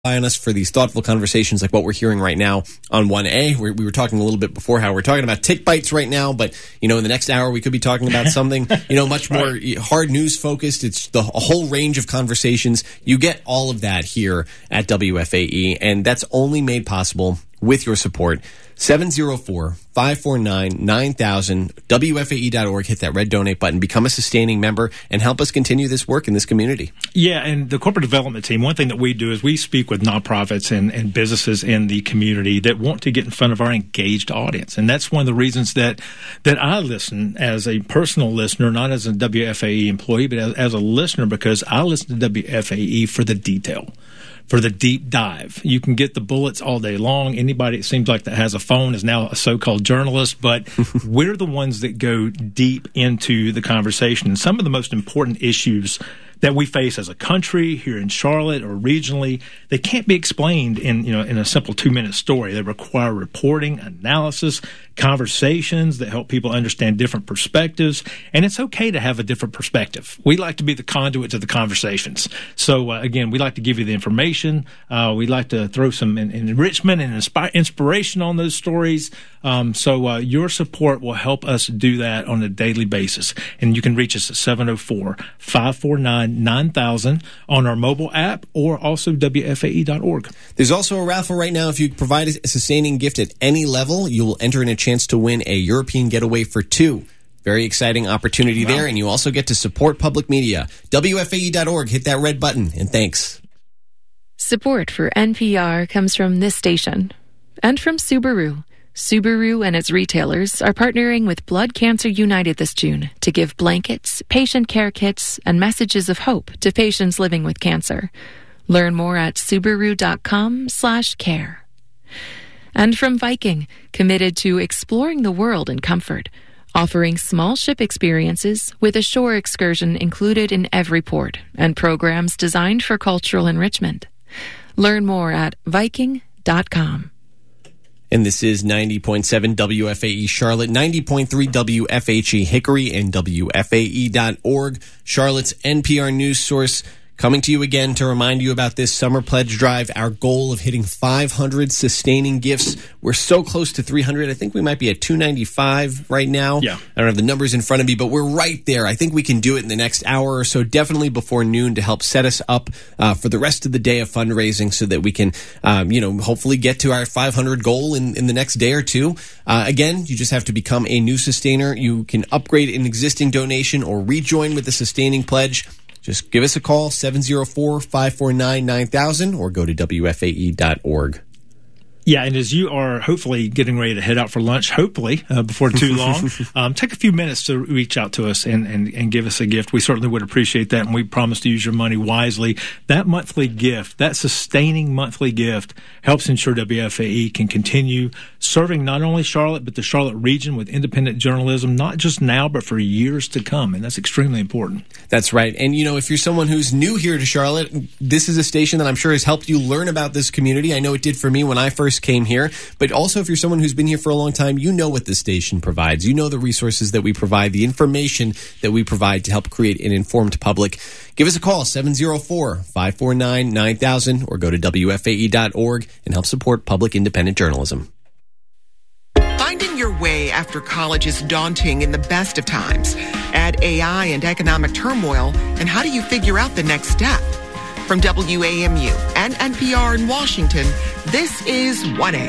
on us for these thoughtful conversations like what we're hearing right now on 1A. We were talking a little bit before how we're talking about tick bites right now, but, in the next hour we could be talking about something, much more hard news focused. It's a whole range of conversations. You get all of that here at WFAE, and that's only made possible with your support. 704-549-9000, WFAE.org. Hit that red donate button, become a sustaining member, and help us continue this work in this community. Yeah, and the corporate development team, one thing that we do is we speak with nonprofits and businesses in the community that want to get in front of our engaged audience. And that's one of the reasons that I listen as a personal listener, not as a WFAE employee, but as a listener, because I listen to WFAE for the detail, for the deep dive. You can get the bullets all day long. Anybody, it seems like, that has a phone is now a so-called journalist, but we're the ones that go deep into the conversation. And some of the most important issues that we face as a country here in Charlotte or regionally, they can't be explained in a simple 2-minute story. They require reporting, analysis, conversations that help people understand different perspectives. And it's okay to have a different perspective. We like to be the conduit to the conversations. So again, we like to give you the information. We like to throw some enrichment and inspiration on those stories. So your support will help us do that on a daily basis. And you can reach us at 704-549-9000 on our mobile app or also WFAE.org. There's also a raffle right now. If you provide a sustaining gift at any level, you will enter in a chance to win a European getaway for 2. Very exciting opportunity there. And you also get to support public media. WFAE.org. Hit that red button. And thanks. Support for NPR comes from this station and from Subaru. Subaru and its retailers are partnering with Blood Cancer United this June to give blankets, patient care kits, and messages of hope to patients living with cancer. Learn more at Subaru.com/care. And from Viking, committed to exploring the world in comfort, offering small ship experiences with a shore excursion included in every port and programs designed for cultural enrichment. Learn more at Viking.com. And this is 90.7 WFAE Charlotte, 90.3 WFHE Hickory, and WFAE.org, Charlotte's NPR news source. Coming to you again to remind you about this summer pledge drive, our goal of hitting 500 sustaining gifts. We're so close to 300. I think we might be at 295 right now. Yeah. I don't have the numbers in front of me, but we're right there. I think we can do it in the next hour or so, definitely before noon, to help set us up for the rest of the day of fundraising so that we can, hopefully get to our 500 goal in the next day or two. Again, you just have to become a new sustainer. You can upgrade an existing donation or rejoin with the sustaining pledge. Just give us a call, 704-549-9000, or go to WFAE.org. Yeah, and as you are hopefully getting ready to head out for lunch, hopefully before too long, take a few minutes to reach out to us and give us a gift. We certainly would appreciate that, and we promise to use your money wisely. That monthly gift, that sustaining monthly gift, helps ensure WFAE can continue serving not only Charlotte, but the Charlotte region with independent journalism, not just now, but for years to come, and that's extremely important. That's right. And, if you're someone who's new here to Charlotte, this is a station that I'm sure has helped you learn about this community. I know it did for me when I first came here, but also if you're someone who's been here for a long time, you know what this station provides. You know the resources that we provide, the information that we provide to help create an informed public. Give us a call, 704-549-9000, or go to WFAE.org and help support public independent journalism. Finding your way after college is daunting in the best of times. Add AI and economic turmoil, and how do you figure out the next step? From WAMU and NPR in Washington, this is 1A.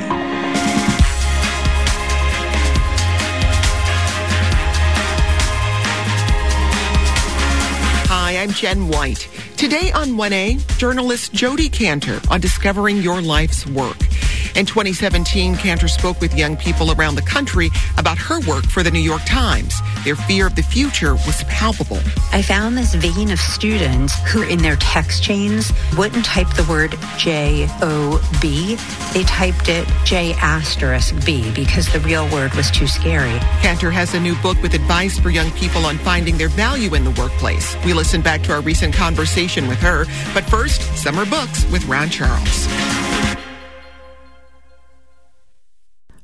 Hi, I'm Jen White. Today on 1A, journalist Jodi Kantor on discovering your life's work. In 2017, Kantor spoke with young people around the country about her work for the New York Times. Their fear of the future was palpable. I found this vein of students who in their text chains wouldn't type the word J-O-B. They typed it J*B because the real word was too scary. Kantor has a new book with advice for young people on finding their value in the workplace. We listen back to our recent conversation with her. But first, Summer Books with Ron Charles.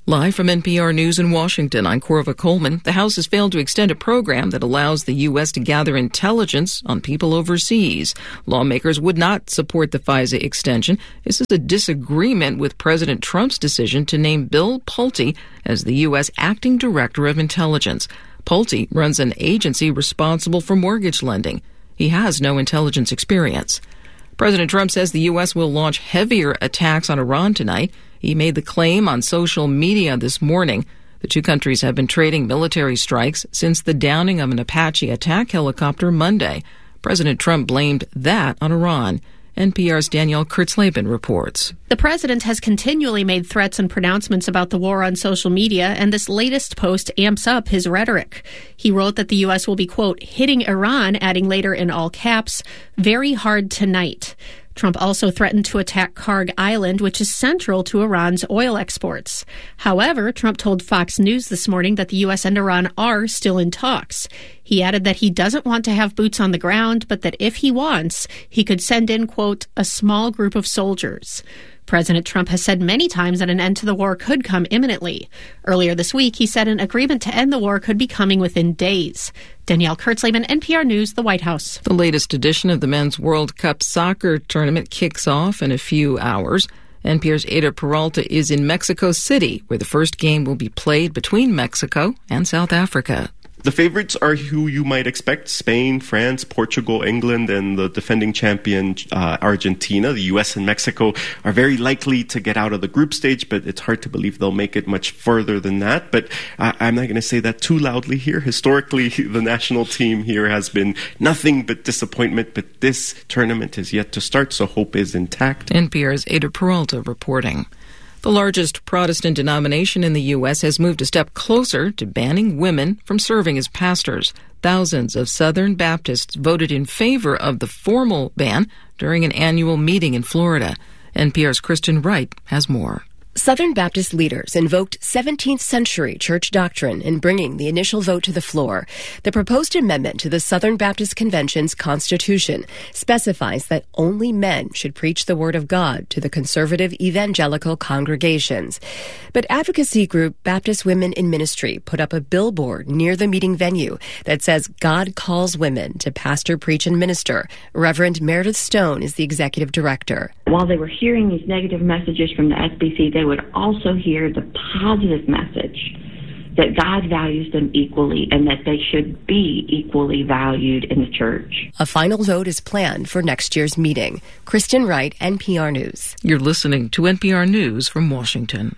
Live from NPR News in Washington, I'm Corva Coleman. The House has failed to extend a program that allows the U.S. to gather intelligence on people overseas. Lawmakers would not support the FISA extension. This is a disagreement with President Trump's decision to name Bill Pulte as the U.S. Acting Director of Intelligence. Pulte runs an agency responsible for mortgage lending. He has no intelligence experience. President Trump says the U.S. will launch heavier attacks on Iran tonight. He made the claim on social media this morning. The two countries have been trading military strikes since the downing of an Apache attack helicopter Monday. President Trump blamed that on Iran. NPR's Danielle Kurtzleben reports. The president has continually made threats and pronouncements about the war on social media, and this latest post amps up his rhetoric. He wrote that the U.S. will be, quote, hitting Iran, adding later in all caps, very hard tonight. Trump also threatened to attack Karg Island, which is central to Iran's oil exports. However, Trump told Fox News this morning that the U.S. and Iran are still in talks. He added that he doesn't want to have boots on the ground, but that if he wants, he could send in, quote, a small group of soldiers. President Trump has said many times that an end to the war could come imminently. Earlier this week, he said an agreement to end the war could be coming within days. Danielle Kurtzleben, NPR News, the White House. The latest edition of the Men's World Cup soccer tournament kicks off in a few hours. NPR's Ada Peralta is in Mexico City, where the first game will be played between Mexico and South Africa. The favorites are who you might expect: Spain, France, Portugal, England, and the defending champion Argentina. The U.S. and Mexico are very likely to get out of the group stage, but it's hard to believe they'll make it much further than that. But I'm not going to say that too loudly here. Historically, the national team here has been nothing but disappointment, but this tournament is yet to start, so hope is intact. NPR's Ada Peralta reporting. The largest Protestant denomination in the U.S. has moved a step closer to banning women from serving as pastors. Thousands of Southern Baptists voted in favor of the formal ban during an annual meeting in Florida. NPR's Kristen Wright has more. Southern Baptist leaders invoked 17th century church doctrine in bringing the initial vote to the floor. The proposed amendment to the Southern Baptist Convention's Constitution specifies that only men should preach the Word of God to the conservative evangelical congregations. But advocacy group Baptist Women in Ministry put up a billboard near the meeting venue that says God calls women to pastor, preach, and minister. Reverend Meredith Stone is the executive director. While they were hearing these negative messages from the SBC, they would also hear the positive message that God values them equally and that they should be equally valued in the church. A final vote is planned for next year's meeting. Kristen Wright, NPR News. You're listening to NPR News from Washington.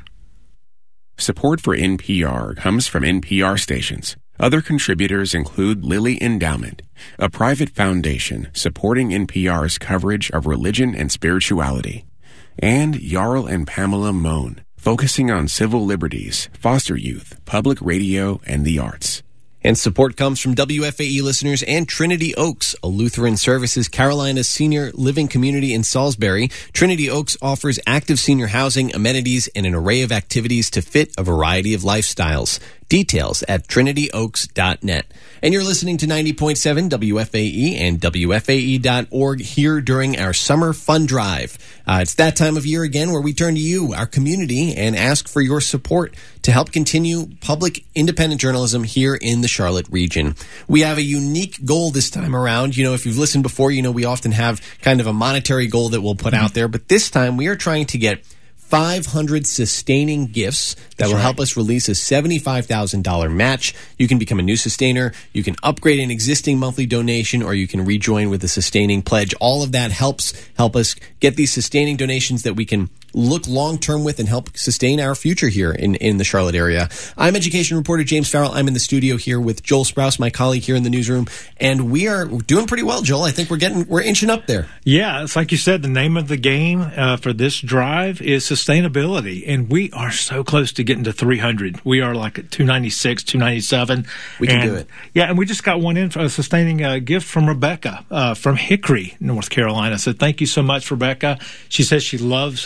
Support for NPR comes from NPR stations. Other contributors include Lilly Endowment, a private foundation supporting NPR's coverage of religion and spirituality, and Jarl and Pamela Mohn, focusing on civil liberties, foster youth, public radio, and the arts. And support comes from WFAE listeners and Trinity Oaks, a Lutheran Services Carolina senior living community in Salisbury. Trinity Oaks offers active senior housing, amenities, and an array of activities to fit a variety of lifestyles. Details at trinityoaks.net. And you're listening to 90.7 WFAE and WFAE.org here during our Summer Fun Drive. It's that time of year again where we turn to you, our community, and ask for your support to help continue public independent journalism here in the Charlotte region. We have a unique goal this time around. You know, if you've listened before, you know we often have kind of a monetary goal that we'll put out there. But this time we are trying to get 500 sustaining gifts that will help us release a $75,000 match. You can become a new sustainer, you can upgrade an existing monthly donation, or you can rejoin with a sustaining pledge. All of that help us get these sustaining donations that we can look long-term with and help sustain our future here in the Charlotte area. I'm education reporter James Farrell. I'm in the studio here with Joel Sprouse, my colleague here in the newsroom, and we are doing pretty well, Joel. I think we're inching up there. Yeah, it's like you said, the name of the game for this drive is sustainability, and we are so close to getting to 300. We are like at 296, 297. We can do it. Yeah, and we just got one in for a sustaining gift from Rebecca from Hickory, North Carolina. So thank you so much, Rebecca. She says she loves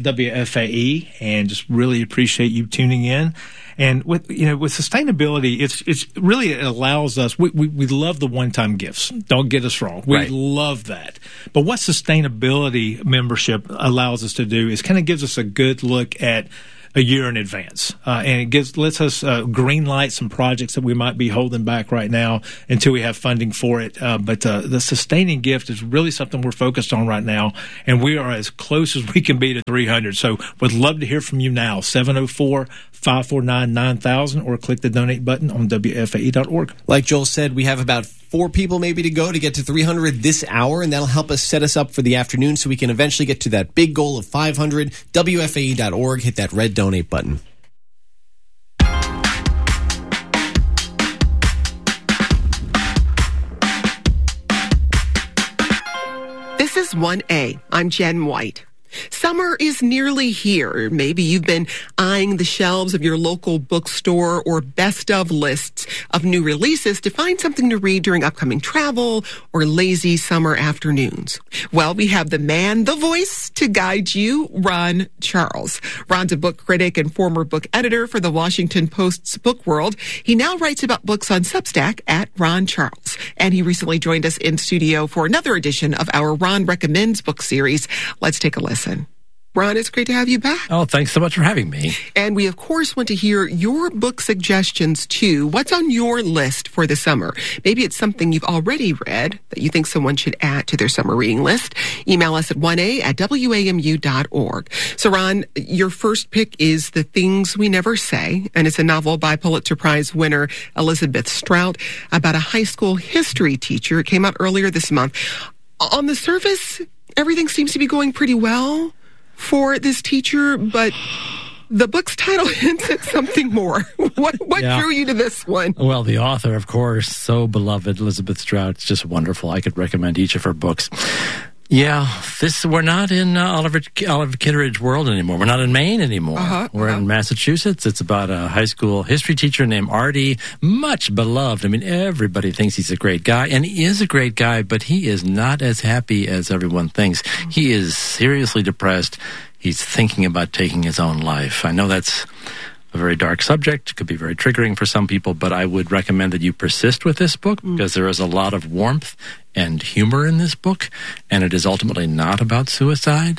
WFAE and just really appreciate you tuning in. And with sustainability, it's really, it allows us, we love the one-time gifts. Don't get us wrong. We love that. But what sustainability membership allows us to do is kind of gives us a good look at a year in advance, and it lets us green light some projects that we might be holding back right now until we have funding for it. But the sustaining gift is really something we're focused on right now, and we are as close as we can be to 300. So would love to hear from you now, 704-549-9000, or click the donate button on WFAE.org. Like Joel said, we have about 4 people maybe to go to get to 300 this hour, and that'll help us set us up for the afternoon so we can eventually get to that big goal of 500. WFAE.org, hit that red donate button. This is 1A. I'm Jen White. Summer is nearly here. Maybe you've been eyeing the shelves of your local bookstore or best of lists of new releases to find something to read during upcoming travel or lazy summer afternoons. Well, we have the man, the voice to guide you, Ron Charles. Ron's a book critic and former book editor for the Washington Post's Book World. He now writes about books on Substack at Ron Charles. And he recently joined us in studio for another edition of our Ron Recommends book series. Let's take a listen. Ron, it's great to have you back. Oh, thanks so much for having me. And we, of course, want to hear your book suggestions, too. What's on your list for the summer? Maybe it's something you've already read that you think someone should add to their summer reading list. Email us at 1a@wamu.org. So, Ron, your first pick is The Things We Never Say, and it's a novel by Pulitzer Prize winner Elizabeth Strout about a high school history teacher. It came out earlier this month. On the surface, everything seems to be going pretty well for this teacher, but the book's title hints at something more. What drew you to this one? Well, the author, of course, so beloved, Elizabeth Strout, it's just wonderful. I could recommend each of her books. Yeah, we're not in Oliver Kitteridge world anymore. We're not in Maine anymore. We're in Massachusetts. It's about a high school history teacher named Artie, much beloved. I mean, everybody thinks he's a great guy, and he is a great guy, but he is not as happy as everyone thinks. He is seriously depressed. He's thinking about taking his own life. I know that's a very dark subject. It could be very triggering for some people, but I would recommend that you persist with this book because there is a lot of warmth and humor in this book, and it is ultimately not about suicide.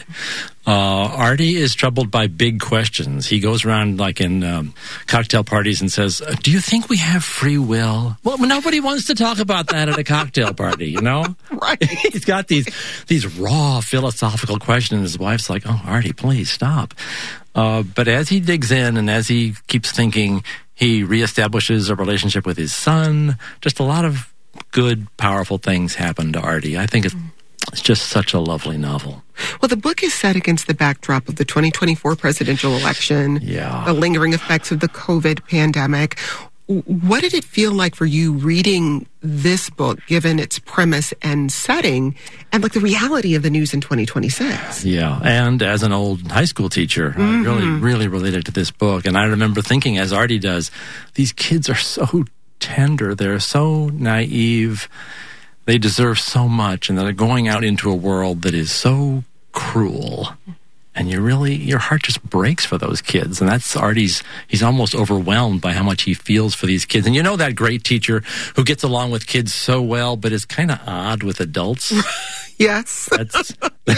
Artie is troubled by big questions. He goes around like in cocktail parties and says, do you think we have free will? Well, nobody wants to talk about that at a cocktail party, you know? Right. He's got these raw philosophical questions. His wife's like, oh, Artie, please stop. But as he digs in and as he keeps thinking, he reestablishes a relationship with his son. Just a lot of good, powerful things happen to Artie. I think it's just such a lovely novel. Well, the book is set against the backdrop of the 2024 presidential election, the lingering effects of the COVID pandemic. What did it feel like for you reading this book, given its premise and setting, and like the reality of the news in 2026? Yeah, and as an old high school teacher, I really related to this book. And I remember thinking, as Artie does, these kids are so tender, they're so naive, they deserve so much, and they're going out into a world that is so cruel. And your heart just breaks for those kids. And that's Artie's, he's almost overwhelmed by how much he feels for these kids. And you know that great teacher who gets along with kids so well, but is kind of odd with adults? Yes. That's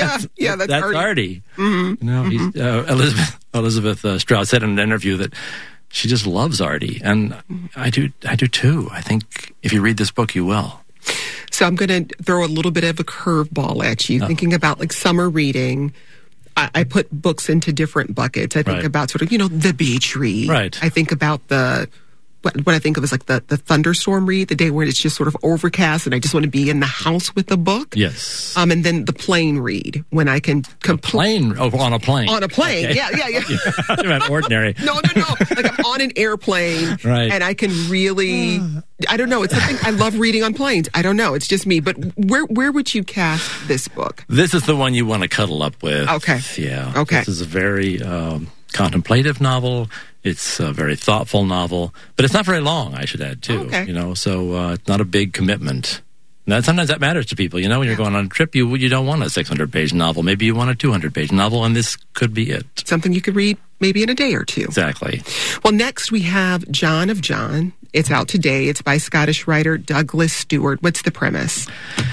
Artie. Mm-hmm. You know, he's, Elizabeth Strout said in an interview that she just loves Artie. And I do too. I think if you read this book, you will. So I'm going to throw a little bit of a curveball at you, thinking about like summer reading. I put books into different buckets. I think about sort of, the beach read. Right. I think about what I think of as like the thunderstorm read, the day where it's just sort of overcast and I just want to be in the house with the book. Yes. And then the plane read when I can on a plane. On a plane. Okay. Yeah. Not ordinary. No. Like I'm on an airplane. Right. And I can really, I don't know. It's something I love reading on planes. I don't know. It's just me. But where would you cast this book? This is the one you want to cuddle up with. Okay. Yeah. Okay. This is a very contemplative novel. It's a very thoughtful novel, but it's not very long, I should add, too. Okay. So it's not a big commitment. Now, sometimes that matters to people. When you're going on a trip, you don't want a 600-page novel. Maybe you want a 200-page novel, and this could be it. Something you could read maybe in a day or two. Exactly. Well, next we have John of John. It's out today. It's by Scottish writer Douglas Stewart. What's the premise?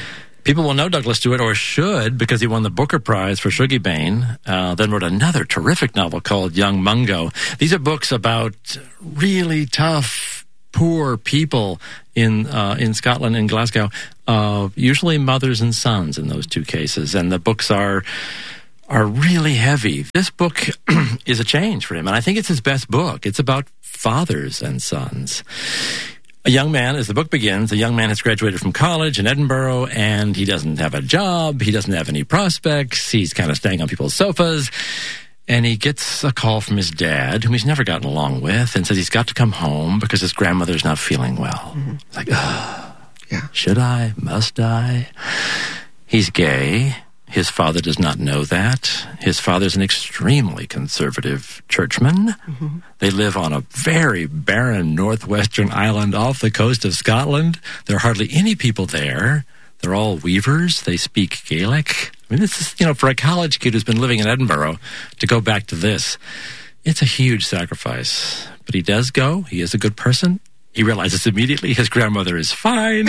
People will know Douglas Stewart, or should, because he won the Booker Prize for Shuggie Bain, then wrote another terrific novel called Young Mungo. These are books about really tough, poor people in Scotland, in Glasgow, usually mothers and sons in those two cases. And the books are really heavy. This book is a change for him, and I think it's his best book. It's about fathers and sons. A young man, as the book begins, a young man has graduated from college in Edinburgh, and he doesn't have a job, he doesn't have any prospects, he's kind of staying on people's sofas, and he gets a call from his dad, whom he's never gotten along with, and says he's got to come home because his grandmother's not feeling well. Mm-hmm. It's like, should I? Must I? He's gay. His father does not know that. His father's an extremely conservative churchman. Mm-hmm. They live on a very barren northwestern island off the coast of Scotland. There are hardly any people there. They're all weavers. They speak Gaelic. I mean, this is, for a college kid who's been living in Edinburgh to go back to this, it's a huge sacrifice. But he does go. He is a good person. He realizes immediately his grandmother is fine.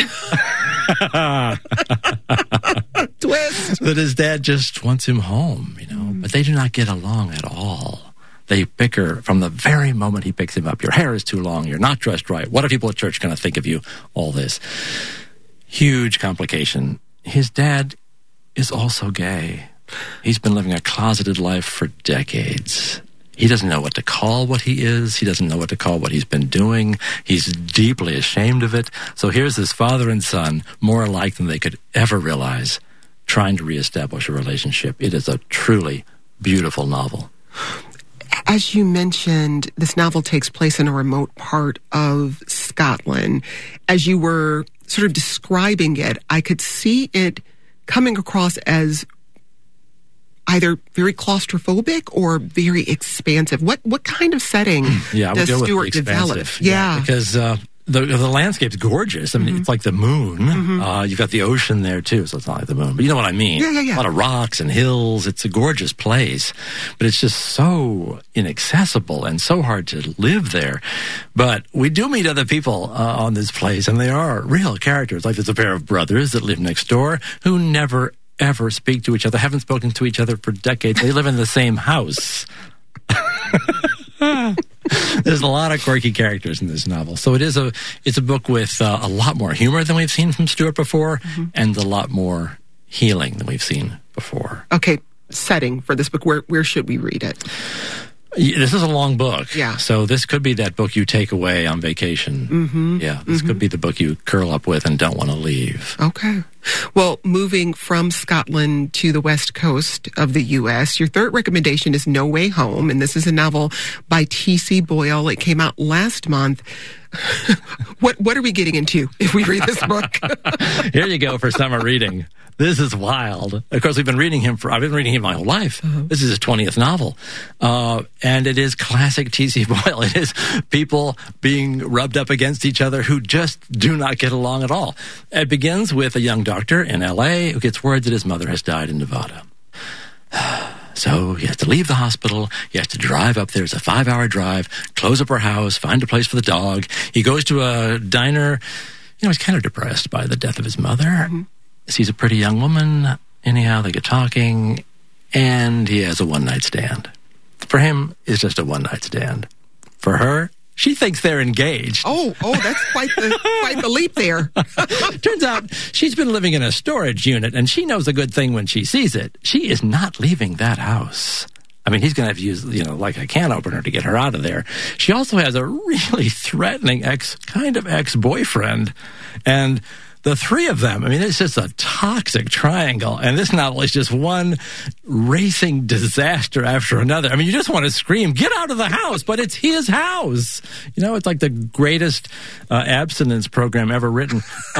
Twist. That his dad just wants him home, But they do not get along at all. They bicker from the very moment he picks him up. Your hair is too long. You're not dressed right. What are people at church going to think of you? All this. Huge complication. His dad is also gay. He's been living a closeted life for decades. He doesn't know what to call what he is. He doesn't know what to call what he's been doing. He's deeply ashamed of it. So here's this father and son, more alike than they could ever realize, trying to reestablish a relationship. It is a truly beautiful novel. As you mentioned, this novel takes place in a remote part of Scotland. As you were sort of describing it, I could see it coming across as either very claustrophobic or very expansive. What kind of setting does Stewart develop? Yeah, because the landscape's gorgeous. I mean, it's like the moon. Mm-hmm. You've got the ocean there too, so it's not like the moon. But you know what I mean? Yeah. A lot of rocks and hills. It's a gorgeous place, but it's just so inaccessible and so hard to live there. But we do meet other people on this place, and they are real characters. Like there's a pair of brothers that live next door who never ever speak to each other, haven't spoken to each other for decades. They live in the same house. There's a lot of quirky characters in this novel. So it's a book with a lot more humor than we've seen from Stewart before, and a lot more healing than we've seen before. Okay, setting for this book, where should we read it? This is a long book. Yeah. So this could be that book you take away on vacation. Mm-hmm. Yeah. This could be the book you curl up with and don't want to leave. Okay. Well, moving from Scotland to the west coast of the U.S., your third recommendation is No Way Home, and this is a novel by T.C. Boyle. It came out last month. What are we getting into if we read this book? Here you go for summer reading. This is wild. Of course, I've been reading him my whole life. This is his 20th novel. And it is classic T.C. Boyle. It is people being rubbed up against each other who just do not get along at all. It begins with a young doctor in L.A. who gets word that his mother has died in Nevada. So he has to leave the hospital. He has to drive up there. It's a 5-hour drive, close up her house, find a place for the dog. He goes to a diner. He's kind of depressed by the death of his mother. Sees a pretty young woman. Anyhow, they get talking, and he has a one-night stand. For him, it's just a one-night stand. For her, she thinks they're engaged. Oh, that's quite the leap there. Turns out she's been living in a storage unit, and she knows a good thing when she sees it. She is not leaving that house. I mean, he's going to have to use, like a can opener to get her out of there. She also has a really threatening ex-boyfriend, and the three of them, I mean, it's just a toxic triangle. And this novel is just one racing disaster after another. I mean, you just want to scream, get out of the house, but it's his house. It's like the greatest abstinence program ever written.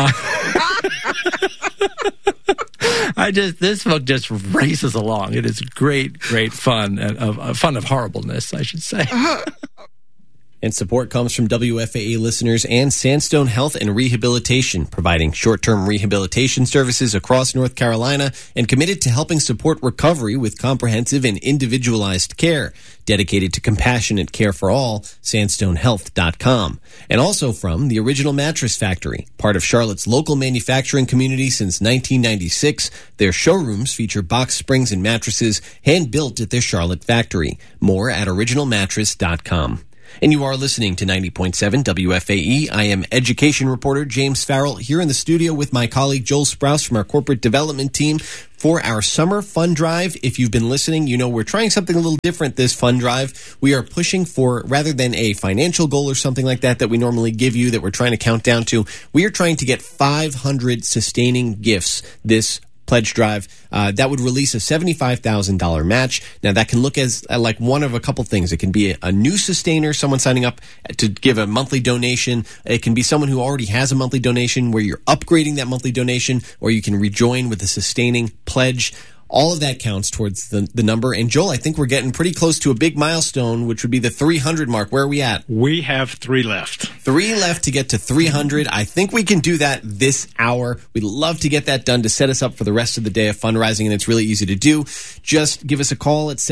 This book just races along. It is great fun, fun of horribleness, I should say. And support comes from WFAE listeners and Sandstone Health and Rehabilitation, providing short-term rehabilitation services across North Carolina and committed to helping support recovery with comprehensive and individualized care. Dedicated to compassionate care for all, sandstonehealth.com. And also from the Original Mattress Factory, part of Charlotte's local manufacturing community since 1996. Their showrooms feature box springs and mattresses hand-built at their Charlotte factory. More at originalmattress.com. And you are listening to 90.7 WFAE. I am education reporter James Farrell here in the studio with my colleague Joel Sprouse from our corporate development team for our summer fund drive. If you've been listening, you know we're trying something a little different this fund drive. We are pushing for, rather than a financial goal or something like that we normally give you that we're trying to count down to, we are trying to get 500 sustaining gifts this pledge drive. That would release a $75,000 match. Now that can look as like one of a couple things. It can be a new sustainer, someone signing up to give a monthly donation. It can be someone who already has a monthly donation where you're upgrading that monthly donation, or you can rejoin with a sustaining pledge. All of that counts towards the number. And Joel, I think we're getting pretty close to a big milestone, which would be the 300 mark. Where are we at? We have 3 left. 3 left to get to 300. I think we can do that this hour. We'd love to get that done to set us up for the rest of the day of fundraising, and it's really easy to do. Just give us a call at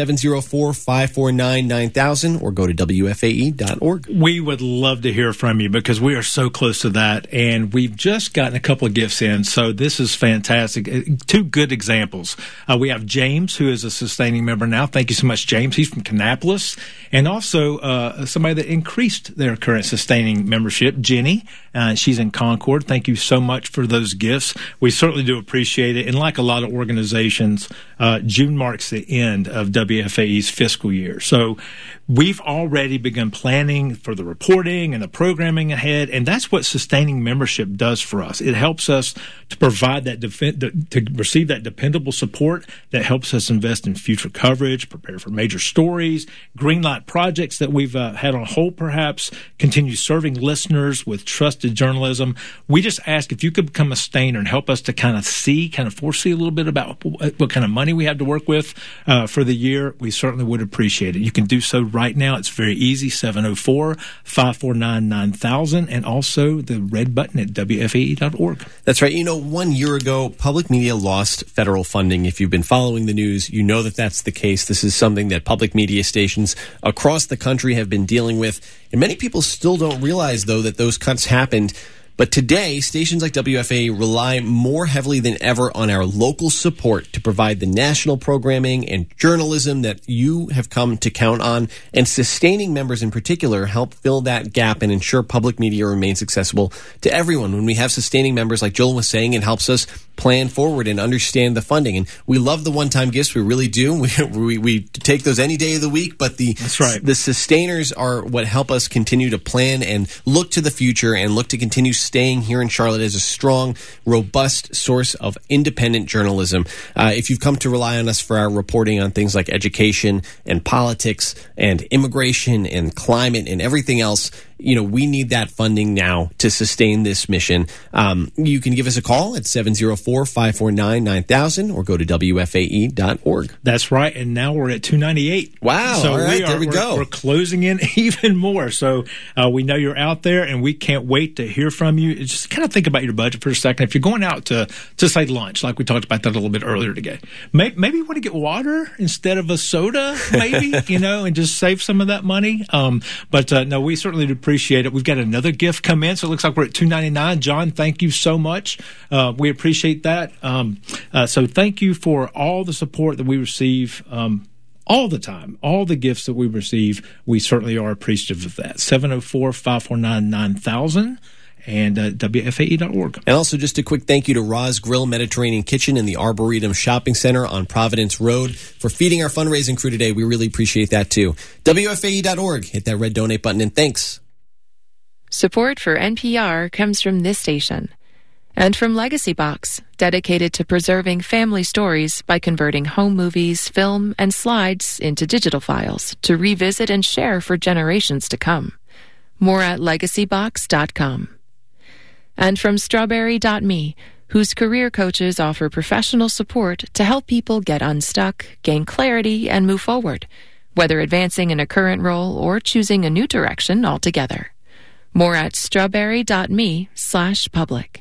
704-549-9000 or go to WFAE.org. We would love to hear from you because we are so close to that, and we've just gotten a couple of gifts in, so this is fantastic. 2 good examples. We have James, who is a sustaining member now. Thank you so much, James. He's from Kannapolis. And also somebody that increased their current sustaining membership, Jenny. She's in Concord. Thank you so much for those gifts. We certainly do appreciate it. And like a lot of organizations, June marks the end of WFAE's fiscal year. So we've already begun planning for the reporting and the programming ahead, and that's what sustaining membership does for us. It helps us to provide that to receive that dependable support that helps us invest in future coverage, prepare for major stories, greenlight projects that we've had on hold perhaps, continue serving listeners with trusted journalism. We just ask if you could become a sustainer and help us to kind of foresee a little bit about what kind of money we have to work with for the year. We certainly would appreciate it. You can do so right now. It's very easy, 704-549-9000, and also the red button at WFAE.org. That's right. 1 year ago, public media lost federal funding. If you've been following the news, you know that that's the case. This is something that public media stations across the country have been dealing with. And many people still don't realize, though, that those cuts happened. But today, stations like WFAE rely more heavily than ever on our local support to provide the national programming and journalism that you have come to count on. And sustaining members in particular help fill that gap and ensure public media remains accessible to everyone. When we have sustaining members, like Joel was saying, it helps us plan forward and understand the funding. And we love the one-time gifts. We really do. We take those any day of the week. But that's right. The sustainers are what help us continue to plan and look to the future and look to continue staying here in Charlotte as a strong, robust source of independent journalism. If you've come to rely on us for our reporting on things like education and politics and immigration and climate and everything else, we need that funding now to sustain this mission. You can give us a call at 704-549-9000 or go to WFAE.org. That's right. And now we're at 298. Wow. So all right, there we go. We're closing in even more. So we know you're out there, and we can't wait to hear from you. Just kind of think about your budget for a second. If you're going out to say lunch, like we talked about that a little bit earlier today, maybe you want to get water instead of a soda, maybe, and just save some of that money. But no, we certainly do appreciate it. We've got another gift come in, so it looks like we're at $2.99. John, thank you so much. We appreciate that. So thank you for all the support that we receive all the time, all the gifts that we receive. We certainly are appreciative of that. 704-549-9000. And WFAE.org. And also just a quick thank you to Roz Grill Mediterranean Kitchen in the Arboretum Shopping Center on Providence Road for feeding our fundraising crew today. We really appreciate that too. WFAE.org. Hit that red donate button and thanks. Support for NPR comes from this station and from Legacy Box, dedicated to preserving family stories by converting home movies, film, and slides into digital files to revisit and share for generations to come. More at legacybox.com. And from Strawberry.me, whose career coaches offer professional support to help people get unstuck, gain clarity, and move forward. whether advancing in a current role or choosing a new direction altogether. More at strawberry.me/public.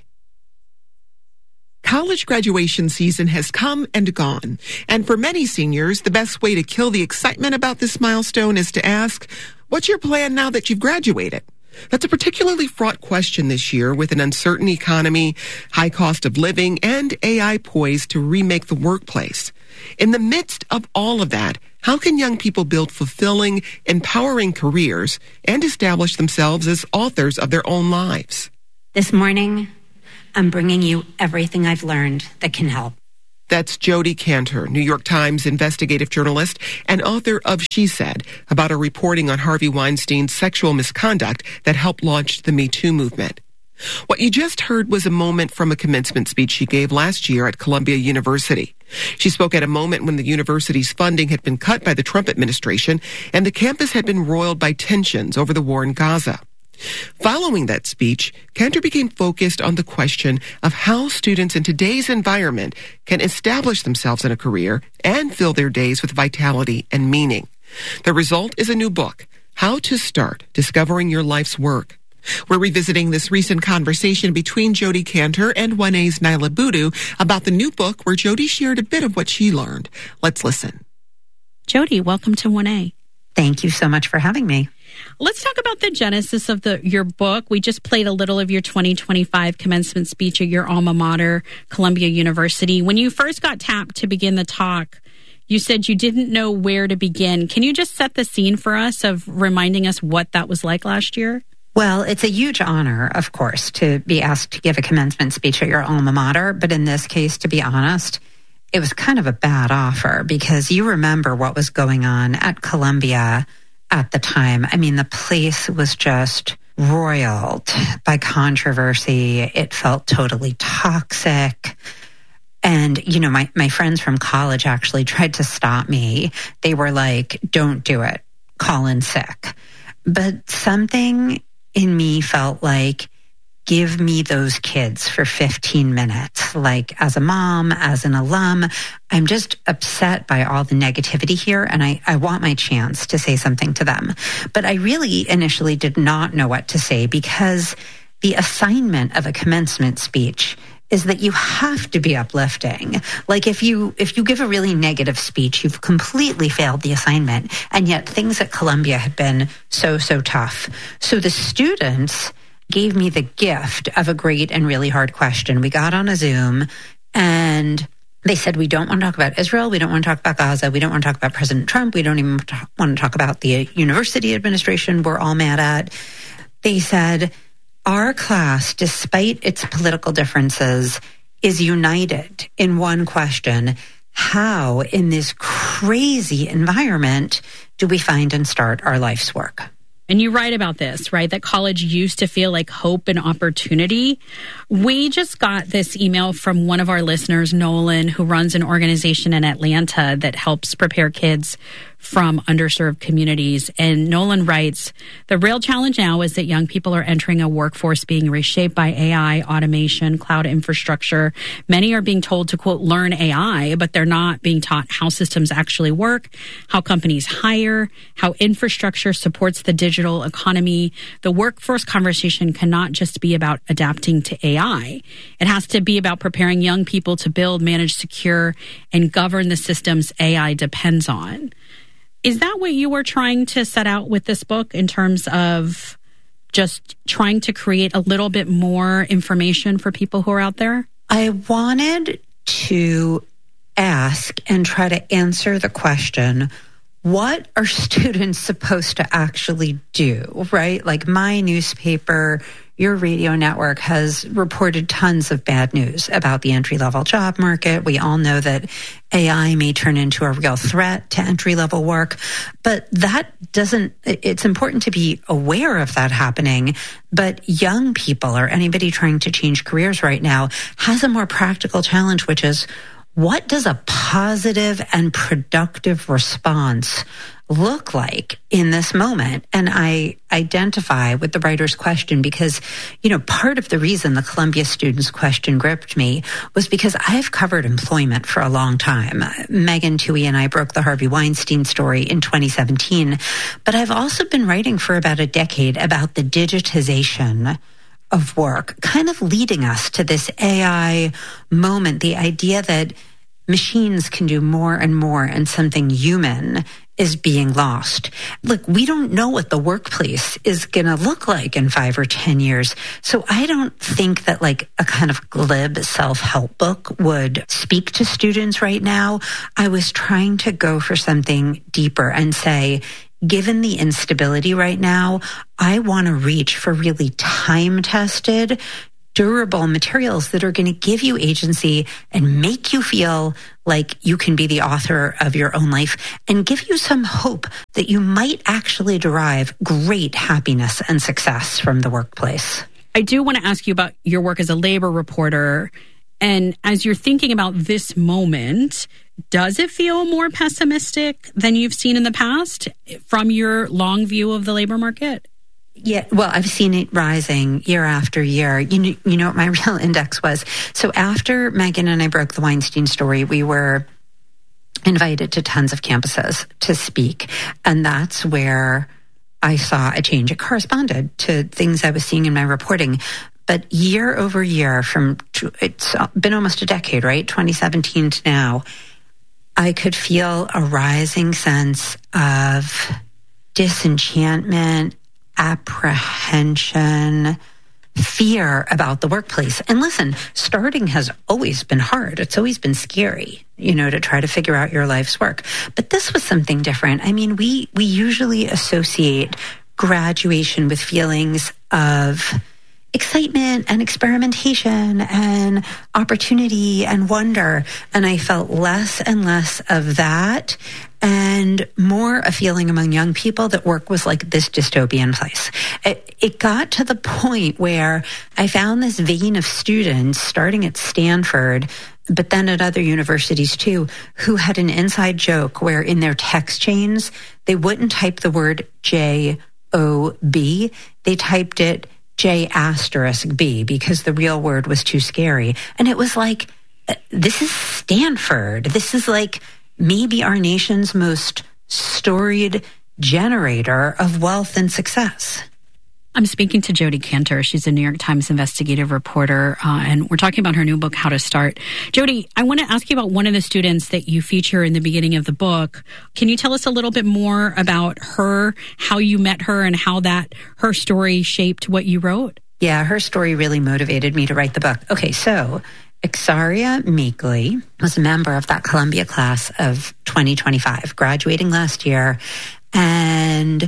College graduation season has come and gone. And for many seniors, the best way to kill the excitement about this milestone is to ask, what's your plan now that you've graduated? That's a particularly fraught question this year with an uncertain economy, high cost of living, and AI poised to remake the workplace. In the midst of all of that, how can young people build fulfilling, empowering careers and establish themselves as authors of their own lives? This morning, I'm bringing you everything I've learned that can help. That's Jodi Kantor, New York Times investigative journalist and author of She Said, about her reporting on Harvey Weinstein's sexual misconduct that helped launch the Me Too movement. What you just heard was a moment from a commencement speech she gave last year at Columbia University. She spoke at a moment when the university's funding had been cut by the Trump administration and the campus had been roiled by tensions over the war in Gaza. Following that speech, Kantor became focused on the question of how students in today's environment can establish themselves in a career and fill their days with vitality and meaning. The result is a new book, How to Start Discovering Your Life's Work. We're revisiting this recent conversation between Jodi Kantor and 1A's Niala Boodoo about the new book where Jodi shared a bit of what she learned. Let's listen. Jodi, welcome to 1A. Thank you so much for having me. Let's talk about the genesis of your book. We just played a little of your 2025 commencement speech at your alma mater, Columbia University. When you first got tapped to begin the talk, you said you didn't know where to begin. Can you just set the scene for us of reminding us what that was like last year? Well, it's a huge honor, of course, to be asked to give a commencement speech at your alma mater. But in this case, to be honest, it was kind of a bad offer because you remember what was going on at Columbia at the time. I mean, the place was just roiled by controversy. It felt totally toxic. And, you know, my friends from college actually tried to stop me. They were like, don't do it. Call in sick. But something in me felt like, give me those kids for 15 minutes. Like, as a mom, as an alum, I'm just upset by all the negativity here, and I want my chance to say something to them. But I really initially did not know what to say because the assignment of a commencement speech is that you have to be uplifting. Like if you give a really negative speech, you've completely failed the assignment. And yet things at Columbia had been so tough. So the students gave me the gift of a great and really hard question. We got on a Zoom and they said, we don't want to talk about Israel. We don't want to talk about Gaza. We don't want to talk about President Trump. We don't even want to talk about the university administration we're all mad at. They said, our class, despite its political differences, is united in one question. How, in this crazy environment, do we find and start our life's work? And you write about this, right? That college used to feel like hope and opportunity. We just got this email from one of our listeners, Nolan, who runs an organization in Atlanta that helps prepare kids from underserved communities. And Nolan writes, the real challenge now is that young people are entering a workforce being reshaped by AI, automation, cloud infrastructure. Many are being told to, quote, learn AI, but they're not being taught how systems actually work, how companies hire, how infrastructure supports the digital economy. The workforce conversation cannot just be about adapting to AI. It has to be about preparing young people to build, manage, secure, and govern the systems AI depends on. Is that what you were trying to set out with this book in terms of just trying to create a little bit more information for people who are out there? I wanted to ask and try to answer the question, what are students supposed to actually do, right? Like my newspaper, your radio network has reported tons of bad news about the entry-level job market. We all know that AI may turn into a real threat to entry-level work, but it's important to be aware of that happening. But young people or anybody trying to change careers right now has a more practical challenge, which is, what does a positive and productive response look like in this moment? And I identify with the writer's question because, part of the reason the Columbia students' question gripped me was because I've covered employment for a long time. Megan Twohey and I broke the Harvey Weinstein story in 2017, but I've also been writing for about a decade about the digitization of work, kind of leading us to this AI moment, the idea that machines can do more and more and something human is being lost. Look, we don't know what the workplace is going to look like in 5 or 10 years. So I don't think that like a kind of glib self-help book would speak to students right now. I was trying to go for something deeper and say, given the instability right now, I want to reach for really time-tested, durable materials that are going to give you agency and make you feel like you can be the author of your own life and give you some hope that you might actually derive great happiness and success from the workplace. I do want to ask you about your work as a labor reporter. And as you're thinking about this moment, does it feel more pessimistic than you've seen in the past from your long view of the labor market? Yeah, well, I've seen it rising year after year. You know what my real index was? So after Megan and I broke the Weinstein story, we were invited to tons of campuses to speak. And that's where I saw a change. It corresponded to things I was seeing in my reporting. But year over year, it's been almost a decade, right? 2017 to now, I could feel a rising sense of disenchantment, apprehension, fear about the workplace. And listen, starting has always been hard. It's always been scary, to try to figure out your life's work. But this was something different. I mean, we usually associate graduation with feelings of excitement and experimentation and opportunity and wonder. And I felt less and less of that and more a feeling among young people that work was like this dystopian place. It got to the point where I found this vein of students starting at Stanford, but then at other universities too, who had an inside joke where in their text chains, they wouldn't type the word J-O-B. They typed it J*B because the real word was too scary. And it was like, this is Stanford. This is like maybe our nation's most storied generator of wealth and success. I'm speaking to Jodi Kantor. She's a New York Times investigative reporter, and we're talking about her new book, How to Start. Jodi, I want to ask you about one of the students that you feature in the beginning of the book. Can you tell us a little bit more about her, how you met her, and how her story shaped what you wrote? Yeah, her story really motivated me to write the book. Okay, so Exaria Meekly was a member of that Columbia class of 2025, graduating last year, and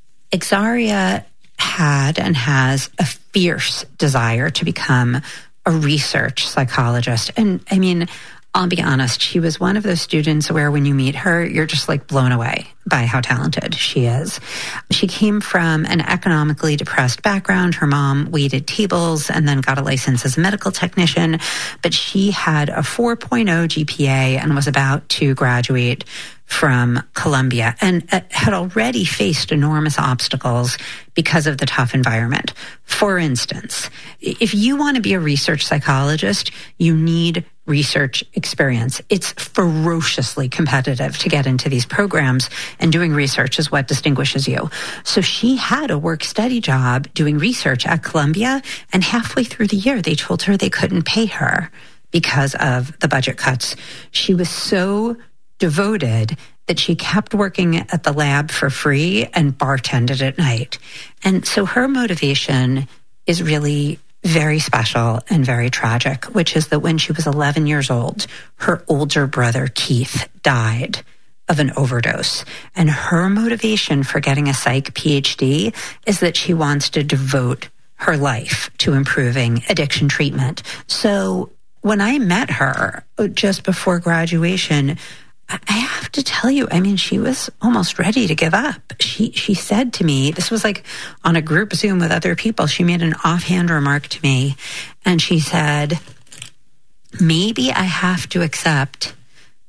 Exaria had and has a fierce desire to become a research psychologist. And I mean, I'll be honest, she was one of those students where when you meet her, you're just like blown away by how talented she is. She came from an economically depressed background. Her mom waited tables and then got a license as a medical technician, but she had a 4.0 GPA and was about to graduate from Columbia and had already faced enormous obstacles because of the tough environment. For instance, if you want to be a research psychologist, you need research experience. It's ferociously competitive to get into these programs, and doing research is what distinguishes you. So she had a work-study job doing research at Columbia, and halfway through the year, they told her they couldn't pay her because of the budget cuts. She was so devoted that she kept working at the lab for free and bartended at night. And so her motivation is really very special and very tragic, which is that when she was 11 years old, her older brother, Keith, died of an overdose. And her motivation for getting a psych PhD is that she wants to devote her life to improving addiction treatment. So when I met her just before graduation, I have to tell you, I mean, she was almost ready to give up. She said to me, this was like on a group Zoom with other people, she made an offhand remark to me, and she said, maybe I have to accept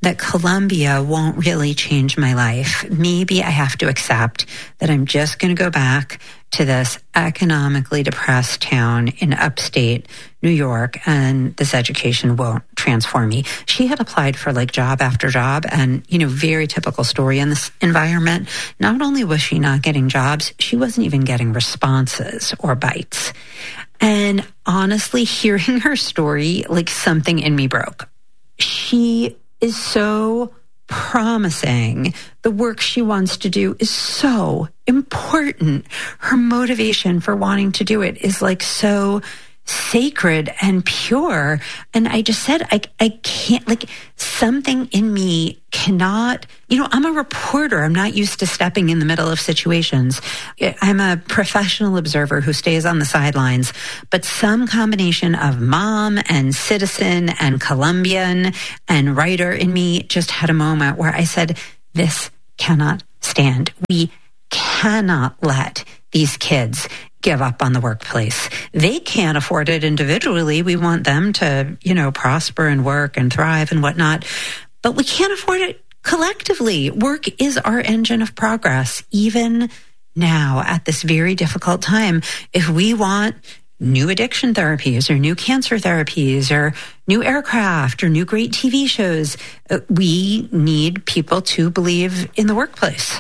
that Columbia won't really change my life. Maybe I have to accept that I'm just going to go back to this economically depressed town in upstate New York, and this education won't transform me. She had applied for like job after job, and, very typical story in this environment. Not only was she not getting jobs, she wasn't even getting responses or bites. And honestly, hearing her story, like something in me broke. She is so promising. The work she wants to do is so important. Her motivation for wanting to do it is like so sacred and pure. And I just said, I can't, like, something in me cannot, I'm a reporter. I'm not used to stepping in the middle of situations. I'm a professional observer who stays on the sidelines, but some combination of mom and citizen and Colombian and writer in me just had a moment where I said, this cannot stand. We cannot let these kids give up on the workplace. They can't afford it individually. We want them to, prosper and work and thrive and whatnot, but we can't afford it collectively. Work is our engine of progress, even now at this very difficult time. If we want new addiction therapies or new cancer therapies or new aircraft or new great TV shows, we need people to believe in the workplace.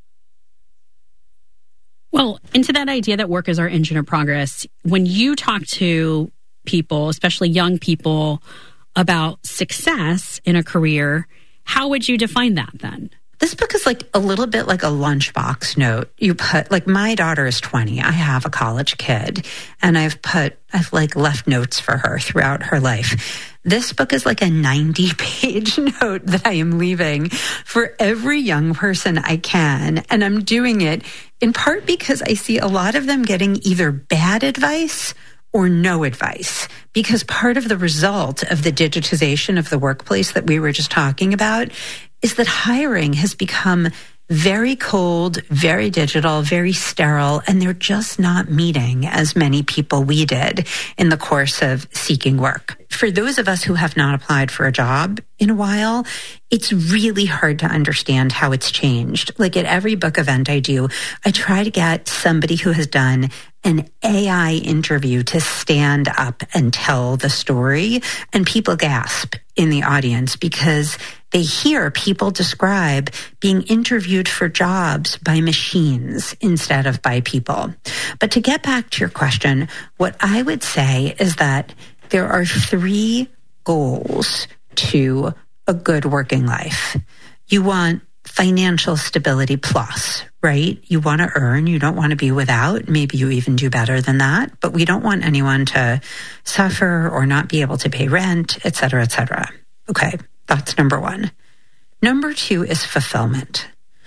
Well, into that idea that work is our engine of progress, when you talk to people, especially young people, about success in a career, how would you define that then? This book is like a little bit like a lunchbox note. You put, like, my daughter is 20. I have a college kid, and I've left notes for her throughout her life. This book is like a 90-page note that I am leaving for every young person I can. And I'm doing it in part because I see a lot of them getting either bad advice or no advice, because part of the result of the digitization of the workplace that we were just talking about is that hiring has become very cold, very digital, very sterile, and they're just not meeting as many people we did in the course of seeking work. For those of us who have not applied for a job in a while, it's really hard to understand how it's changed. Like at every book event I do, I try to get somebody who has done an AI interview to stand up and tell the story, and people gasp in the audience because they hear people describe being interviewed for jobs by machines instead of by people. But to get back to your question, what I would say is that there are 3 goals to a good working life. You want financial stability plus, right? You want to earn, you don't want to be without. Maybe you even do better than that, but we don't want anyone to suffer or not be able to pay rent, et cetera, et cetera. Okay, that's number 1. Number 2 is fulfillment.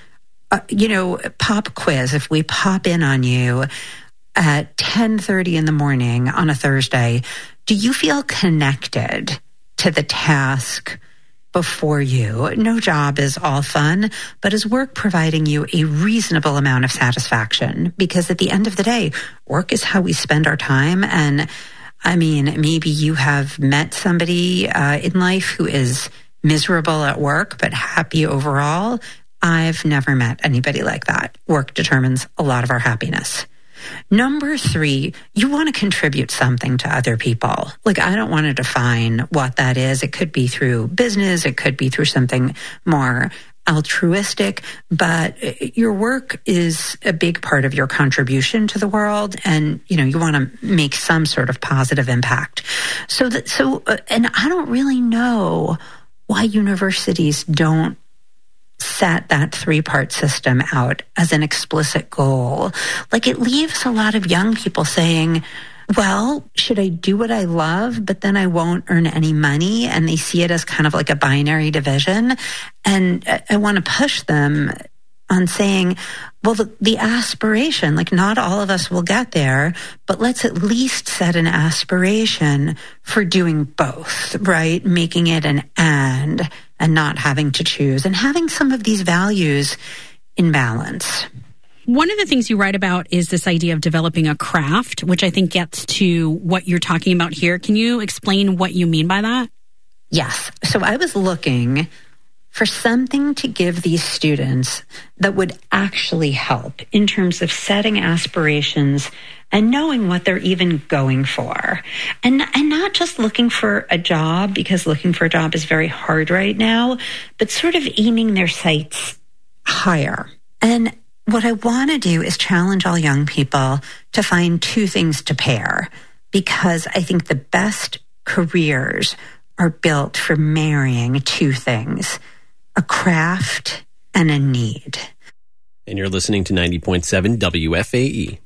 Pop quiz, if we pop in on you at 10:30 in the morning on a Thursday, do you feel connected to the task before you? No job is all fun, but is work providing you a reasonable amount of satisfaction? Because at the end of the day, work is how we spend our time. And I mean, maybe you have met somebody in life who is miserable at work, but happy overall. I've never met anybody like that. Work determines a lot of our happiness. Number 3, you want to contribute something to other people. Like, I don't want to define what that is. It could be through business. It could be through something more altruistic, but your work is a big part of your contribution to the world. And, you want to make some sort of positive impact. And I don't really know why universities don't set that 3-part system out as an explicit goal. Like, it leaves a lot of young people saying, well, should I do what I love, but then I won't earn any money? And they see it as kind of like a binary division. And I want to push them on saying, well, the aspiration, like, not all of us will get there, but let's at least set an aspiration for doing both, right? Making it an and not having to choose, and having some of these values in balance. One of the things you write about is this idea of developing a craft, which I think gets to what you're talking about here. Can you explain what you mean by that? Yes. So I was looking for something to give these students that would actually help in terms of setting aspirations and knowing what they're even going for. And not just looking for a job, because looking for a job is very hard right now, but sort of aiming their sights higher. And what I want to do is challenge all young people to find two things to pair, because I think the best careers are built for marrying two things: a craft and a need. And you're listening to 90.7 WFAE.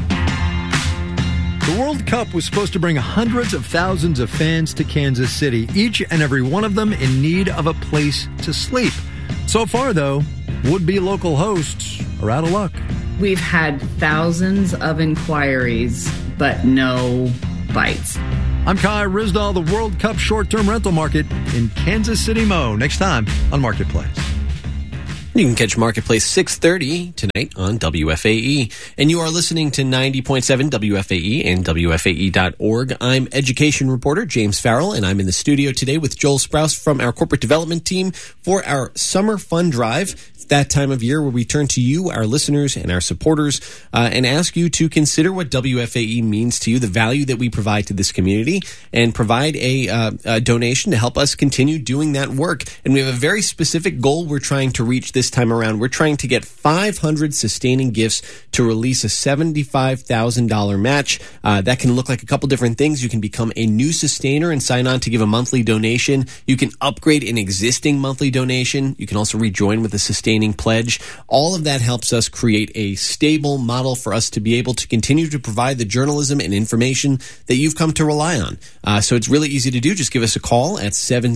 The World Cup was supposed to bring hundreds of thousands of fans to Kansas City, each and every one of them in need of a place to sleep. So far, though, would-be local hosts are out of luck. We've had thousands of inquiries, but no bites. I'm Kai Rizdal, the World Cup short-term rental market in Kansas City, Mo. Next time on Marketplace. You can catch Marketplace 6:30 tonight on WFAE. And you are listening to 90.7 WFAE and WFAE.org. I'm education reporter James Farrell, and I'm in the studio today with Joel Sprouse from our corporate development team for our Summer Fund Drive. It's that time of year where we turn to you, our listeners and our supporters, and ask you to consider what WFAE means to you, the value that we provide to this community, and provide a donation to help us continue doing that work. And we have a very specific goal we're trying to reach this time around. We're trying to get 500 sustaining gifts to release a $75,000 match. That can look like a couple different things. You can become a new sustainer and sign on to give a monthly donation. You can upgrade an existing monthly donation. You can also rejoin with a sustaining pledge. All of that helps us create a stable model for us to be able to continue to provide the journalism and information that you've come to rely on. So it's really easy to do. Just give us a call at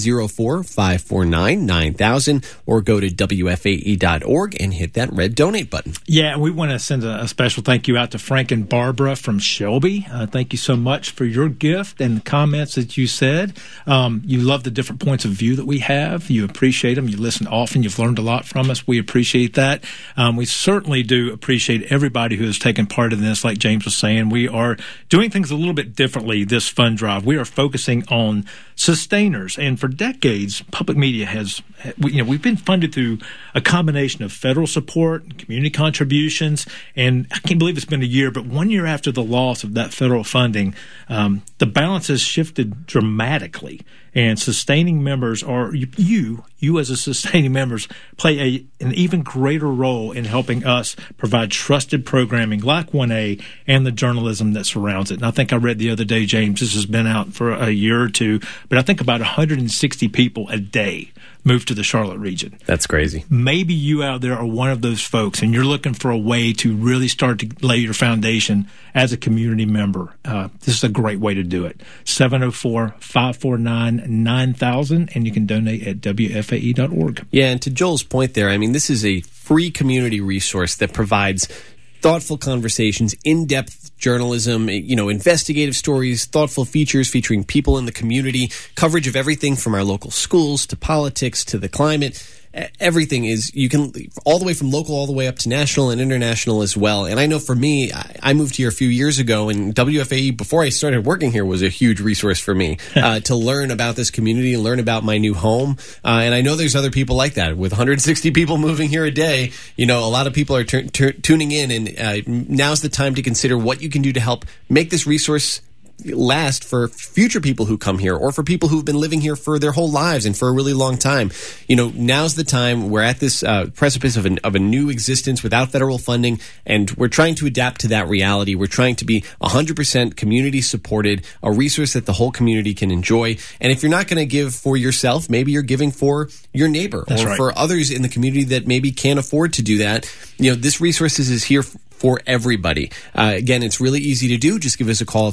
704-549-9000 or go to WFAE.org and hit that red donate button. Yeah, we want to send a special thank you out to Frank and Barbara from Shelby. Thank you so much for your gift and the comments that you said. You love the different points of view that we have. You appreciate them. You listen often. You've learned a lot from us. We appreciate that. We certainly do appreciate everybody who has taken part in this. Like James was saying, we are doing things a little bit differently this fund drive. We are focusing on sustainers. And for decades, public media has, we've been funded through a combination of federal support, community contributions, and I can't believe it's been a year, but 1 year after the loss of that federal funding, the balance has shifted dramatically. And sustaining members are you as a sustaining members play an even greater role in helping us provide trusted programming like 1A and the journalism that surrounds it. And I think I read the other day, James, this has been out for a year or two, but I think about 160 people a day move to the Charlotte region. That's crazy. Maybe you out there are one of those folks and you're looking for a way to really start to lay your foundation as a community member. This is a great way to do it. 704-549-9000, and you can donate at WFAE.org. Yeah, and to Joel's point there, I mean, this is a free community resource that provides thoughtful conversations, in-depth journalism, investigative stories, thoughtful features featuring people in the community, coverage of everything from our local schools to politics to the climate. Everything is, you can, all the way from local all the way up to national and international as well. And I know for me, I moved here a few years ago, and WFAE, before I started working here, was a huge resource for me to learn about this community and learn about my new home. And I know there's other people like that. With 160 people moving here a day, a lot of people are tuning in, and now's the time to consider what you can do to help make this resource last for future people who come here, or for people who've been living here for their whole lives and for a really long time. Now's the time. We're at this precipice of a new existence without federal funding, and we're trying to adapt to that reality. We're trying to be 100% community supported, a resource that the whole community can enjoy. And if you're not going to give for yourself, maybe you're giving for your neighbor. That's or right. For others in the community that maybe can't afford to do that. This resource is here for everybody. Again, it's really easy to do. Just give us a call at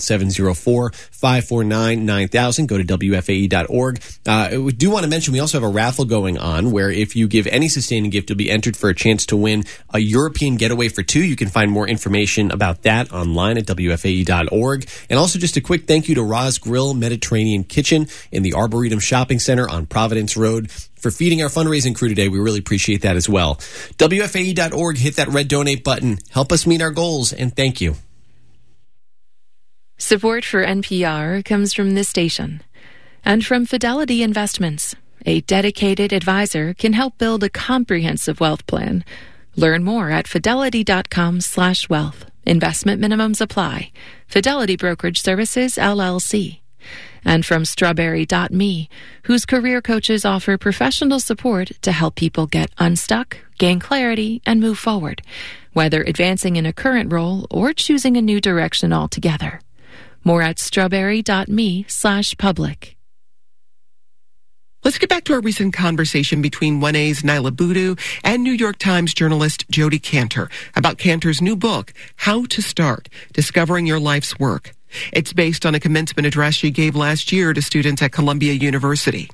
704-549-9000. Go to WFAE.org. We do want to mention we also have a raffle going on where if you give any sustaining gift, you'll be entered for a chance to win a European getaway for two. You can find more information about that online at WFAE.org. And also just a quick thank you to Roz Grill Mediterranean Kitchen in the Arboretum Shopping Center on Providence Road for feeding our fundraising crew today. We really appreciate that as well. WFAE.org, hit that red donate button. Help us meet our goals, and thank you. Support for NPR comes from this station and from Fidelity Investments. a dedicated advisor can help build a comprehensive wealth plan. Learn more at fidelity.com/wealth. Investment minimums apply. Fidelity Brokerage Services, LLC. And from Strawberry.me, whose career coaches offer professional support to help people get unstuck, gain clarity, and move forward, whether advancing in a current role or choosing a new direction altogether. More at strawberry.me/public. Let's get back to our recent conversation between 1A's Nyla Boodoo and New York Times journalist Jodi Kantor about Kantor's new book, How to Start, Discovering Your Life's Work. It's based on a commencement address she gave last year to students at Columbia University.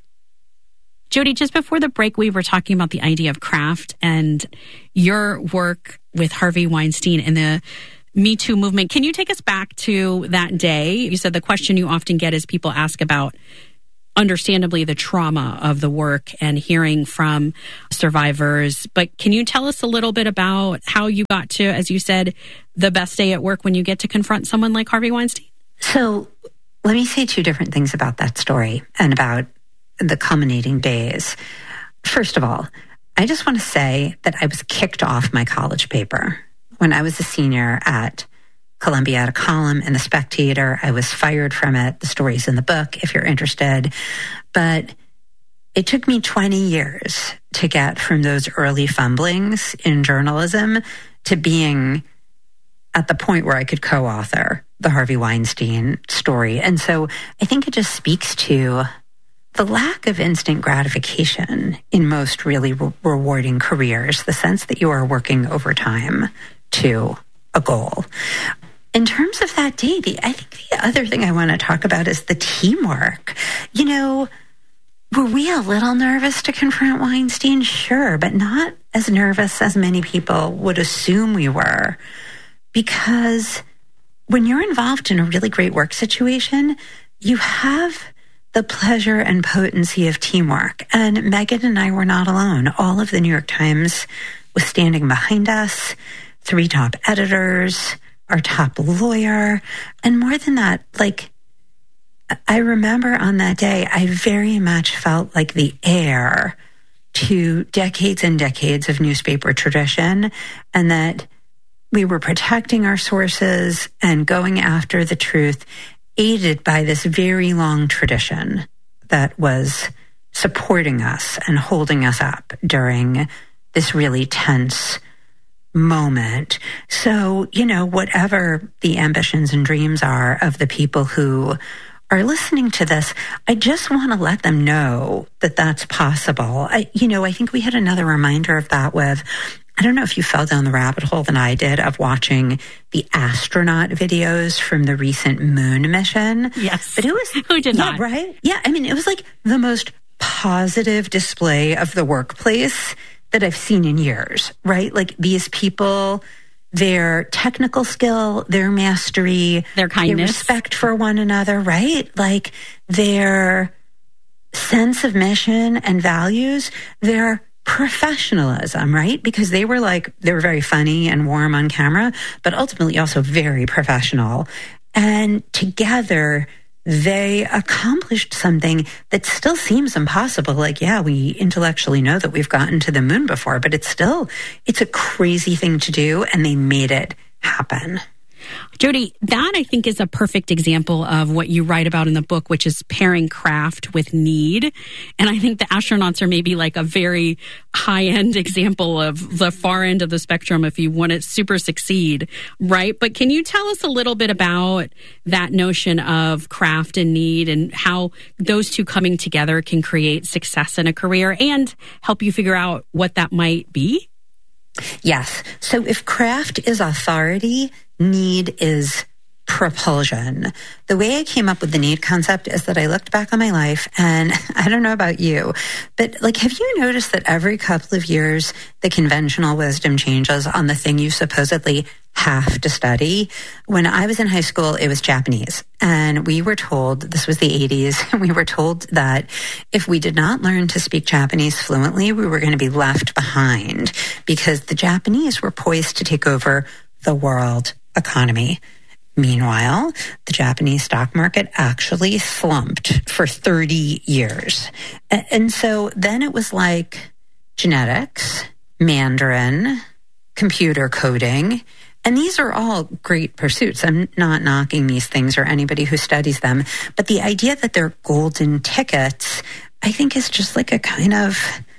Jodi, just before the break, we were talking about the idea of craft and your work with Harvey Weinstein and the Me Too movement. Can you take us back to that day? You said the question you often get is people ask about, understandably, the trauma of the work and hearing from survivors. But can you tell us a little bit about how you got to, as you said, the best day at work when you get to confront someone like Harvey Weinstein? So let me say two different things about that story and about the culminating days. First of all, I just want to say that I was kicked off my college paper. When I was a senior at Columbia, I had a column in The Spectator. I was fired from it. The story's in the book if you're interested. But it took me 20 years to get from those early fumblings in journalism to being at the point where I could co-author the Harvey Weinstein story. And so I think it just speaks to the lack of instant gratification in most really rewarding careers, the sense that you are working overtime to a goal. In terms of that day, I think the other thing I want to talk about is the teamwork. You know, were we a little nervous to confront Weinstein? Sure, but not as nervous as many people would assume we were. Because when you're involved in a really great work situation, you have the pleasure and potency of teamwork. And Megan and I were not alone. All of the New York Times was standing behind us, 3 top editors, our top lawyer. And more than that, like, I remember on that day, I very much felt like the heir to decades and decades of newspaper tradition, and that we were protecting our sources and going after the truth, aided by this very long tradition that was supporting us and holding us up during this really tense moment. So, you know, whatever the ambitions and dreams are of the people who are listening to this, I just want to let them know that that's possible. I think we had another reminder of that with, I don't know if you fell down the rabbit hole than I did of watching the astronaut videos from the recent moon mission. Yes. But it was... Who did not? Right? Yeah, I mean, it was like the most positive display of the workplace that I've seen in years, right? Like these people, their technical skill, their mastery, their kindness, their respect for one another, right? Like their sense of mission and values, their professionalism, right? Because they were very funny and warm on camera, but ultimately also very professional. And together, they accomplished something that still seems impossible. Like, yeah, we intellectually know that we've gotten to the moon before, but it's a crazy thing to do, and they made it happen. Jodi, that I think is a perfect example of what you write about in the book, which is pairing craft with need. And I think the astronauts are maybe like a very high-end example of the far end of the spectrum if you want to super succeed, right? But can you tell us a little bit about that notion of craft and need and how those two coming together can create success in a career and help you figure out what that might be? Yes. So if craft is authority, need is propulsion. The way I came up with the need concept is that I looked back on my life, and I don't know about you, but like, have you noticed that every couple of years the conventional wisdom changes on the thing you supposedly have to study? When I was in high school, it was Japanese, and we were told, this was the 80s, and we were told that if we did not learn to speak Japanese fluently, we were going to be left behind because the Japanese were poised to take over the world economy. Meanwhile, the Japanese stock market actually slumped for 30 years. And so then it was like genetics, Mandarin, computer coding, and these are all great pursuits. I'm not knocking these things or anybody who studies them, but the idea that they're golden tickets, I think, is just like a kind of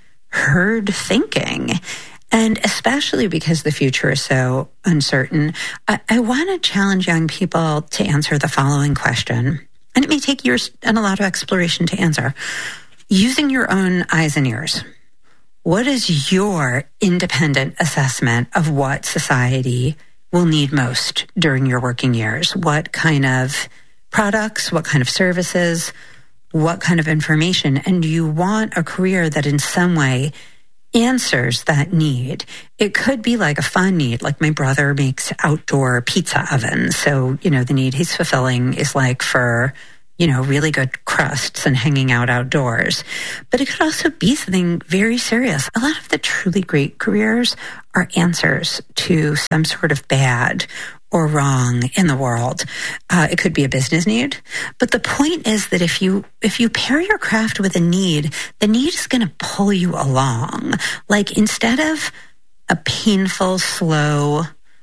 herd thinking. And especially because the future is so uncertain, I want to challenge young people to answer the following question. And it may take years and a lot of exploration to answer. Using your own eyes and ears, what is your independent assessment of what society will need most during your working years? What kind of products, what kind of services, what kind of information? And do you want a career that in some way answers that need? It could be like a fun need, like my brother makes outdoor pizza ovens. So, the need he's fulfilling is like for, really good crusts and hanging out outdoors. But it could also be something very serious. A lot of the truly great careers are answers to some sort of bad or wrong in the world. It could be a business need. But the point is that if you pair your craft with a need, the need is going to pull you along. Like instead of a painful, slow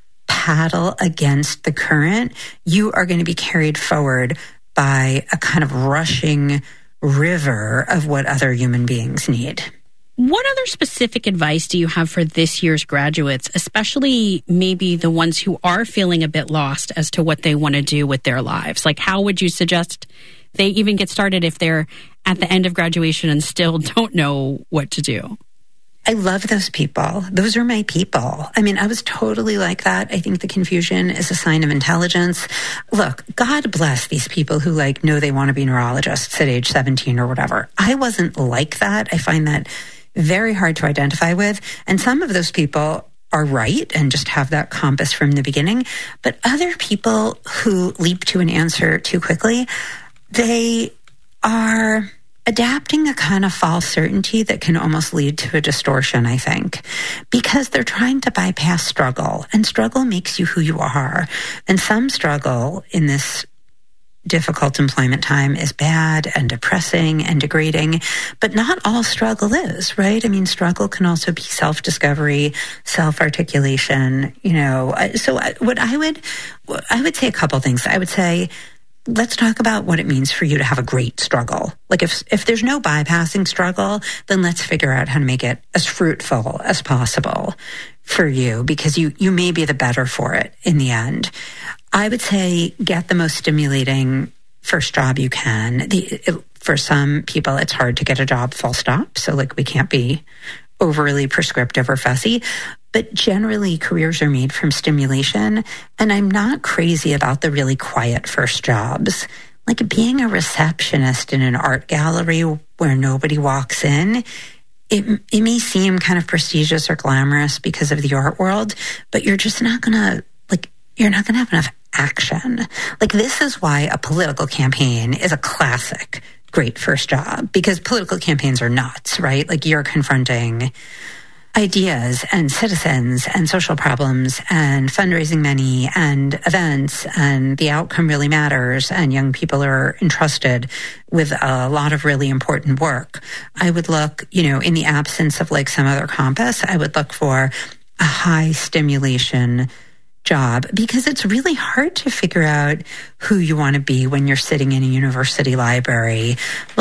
paddle against the current, you are going to be carried forward by a kind of rushing river of what other human beings need. What other specific advice do you have for this year's graduates, especially maybe the ones who are feeling a bit lost as to what they want to do with their lives? Like, how would you suggest they even get started if they're at the end of graduation and still don't know what to do? I love those people. Those are my people. I mean, I was totally like that. I think the confusion is a sign of intelligence. Look, God bless these people who know they want to be neurologists at age 17 or whatever. I wasn't like that. I find that very hard to identify with. And some of those people are right and just have that compass from the beginning. But other people who leap to an answer too quickly, they are adapting a kind of false certainty that can almost lead to a distortion, I think, because they're trying to bypass struggle, and struggle makes you who you are. And some struggle in this difficult employment time is bad and depressing and degrading, but not all struggle is, right? I mean, struggle can also be self-discovery, self-articulation, So what I would say a couple things. I would say, let's talk about what it means for you to have a great struggle. Like if there's no bypassing struggle, then let's figure out how to make it as fruitful as possible for you, because you may be the better for it in the end. I would say get the most stimulating first job you can. For some people, it's hard to get a job, full stop. So we can't be overly prescriptive or fussy. But generally, careers are made from stimulation. And I'm not crazy about the really quiet first jobs. Like being a receptionist in an art gallery where nobody walks in, it may seem kind of prestigious or glamorous because of the art world, but you're just not going to, you're not going to have enough action. This is why a political campaign is a classic great first job, because political campaigns are nuts, right? You're confronting ideas and citizens and social problems and fundraising money and events, and the outcome really matters, and young people are entrusted with a lot of really important work. I would look, in the absence of some other compass, I would look for a high stimulation job, because it's really hard to figure out who you want to be when you're sitting in a university library.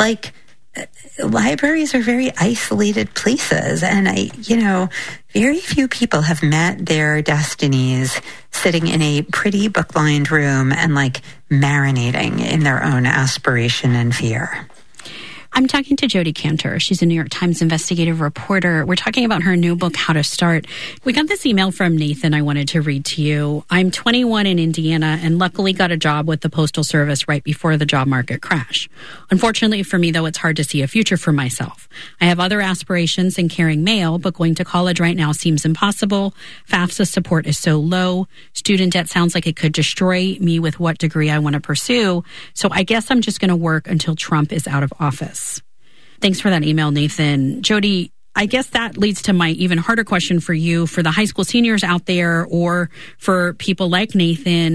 Libraries are very isolated places, and very few people have met their destinies sitting in a pretty book-lined room and marinating in their own aspiration and fear. I'm talking to Jodi Kantor. She's a New York Times investigative reporter. We're talking about her new book, How to Start. We got this email from Nathan I wanted to read to you. I'm 21 in Indiana and luckily got a job with the Postal Service right before the job market crash. Unfortunately for me, though, it's hard to see a future for myself. I have other aspirations in carrying mail, but going to college right now seems impossible. FAFSA support is so low. Student debt sounds like it could destroy me with what degree I want to pursue. So I guess I'm just going to work until Trump is out of office. Thanks for that email, Nathan. Jodi, I guess that leads to my even harder question for you, for the high school seniors out there, or for people like Nathan.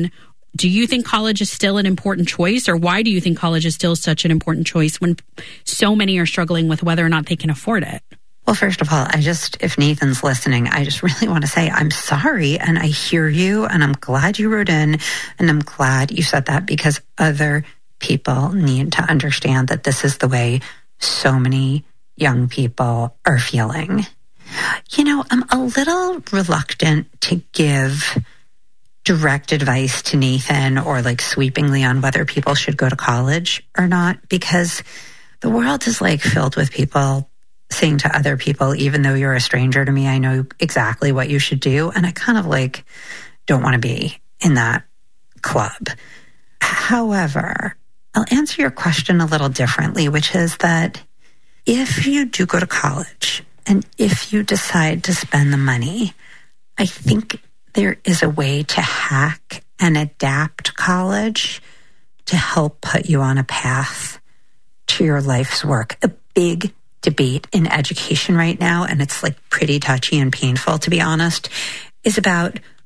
Do you think college is still an important choice, or why do you think college is still such an important choice when so many are struggling with whether or not they can afford it? Well, first of all, if Nathan's listening, I just really want to say I'm sorry, and I hear you, and I'm glad you wrote in, and I'm glad you said that, because other people need to understand that this is the way so many young people are feeling. I'm a little reluctant to give direct advice to Nathan or sweepingly on whether people should go to college or not, because the world is filled with people saying to other people, even though you're a stranger to me, I know exactly what you should do. And I kind of don't want to be in that club. However, I'll answer your question a little differently, which is that if you do go to college and if you decide to spend the money, I think there is a way to hack and adapt college to help put you on a path to your life's work. A big debate in education right now, and it's pretty touchy and painful, to be honest, is about